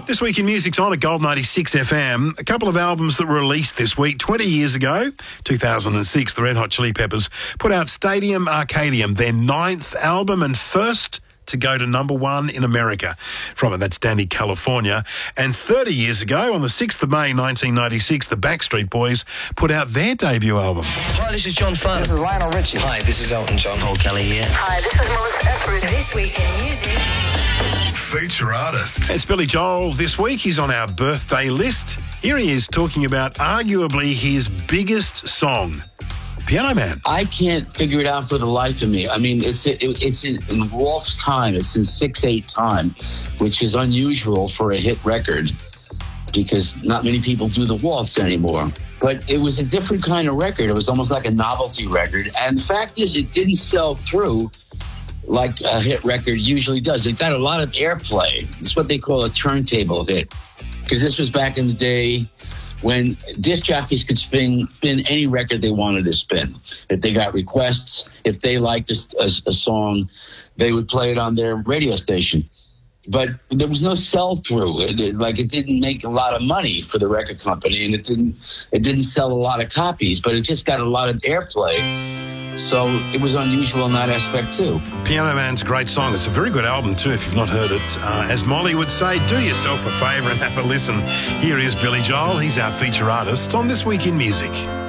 This week in music's on at Gold 96 FM. A couple of albums that were released this week. 20 years ago, 2006, the Red Hot Chili Peppers put out Stadium Arcadium, their 9th album and first to go to number 1 in America. From it, that's Danny, California. And 30 years ago, on the 6th of May 1996, the Backstreet Boys put out their debut album. Hi, this is John Farr. This is Lionel Richie. Hi, this is Elton John. Paul Kelly here. Hi, this is Melissa Etheridge. This week in music. Feature artist. It's Billy Joel this week. He's on our birthday list. Here he is talking about arguably his biggest song, Piano Man. I can't figure it out for the life of me. I mean, it's in waltz time. It's in 6/8 time, which is unusual for a hit record because not many people do the waltz anymore. But it was a different kind of record. It was almost like a novelty record. And the fact is, it didn't sell through like a hit record usually does. It got a lot of airplay. It's what they call a turntable hit. Because this was back in the day when disc jockeys could spin any record they wanted to spin. If they got requests, if they liked a song, they would play it on their radio station. But there was no sell-through. It didn't make a lot of money for the record company, and it didn't sell a lot of copies, but it just got a lot of airplay. So it was unusual in that aspect, too. Piano Man's a great song. It's a very good album, too, if you've not heard it. As Molly would say, do yourself a favour and have a listen. Here is Billy Joel. He's our feature artist on This Week in Music.